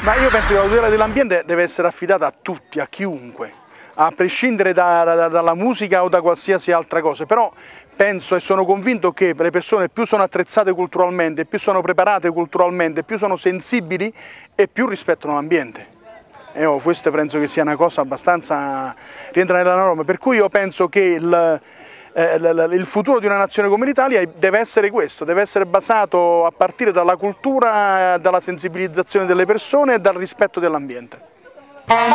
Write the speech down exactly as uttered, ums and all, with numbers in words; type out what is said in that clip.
Ma io penso che la tutela dell'ambiente deve essere affidata a tutti, a chiunque, a prescindere da, da, dalla musica o da qualsiasi altra cosa, però penso e sono convinto che le persone più sono attrezzate culturalmente, più sono preparate culturalmente, più sono sensibili e più rispettano l'ambiente. E oh, questa penso che sia una cosa abbastanza, rientra nella norma, per cui io penso che il, eh, il futuro di una nazione come l'Italia deve essere questo, deve essere basato a partire dalla cultura, dalla sensibilizzazione delle persone e dal rispetto dell'ambiente.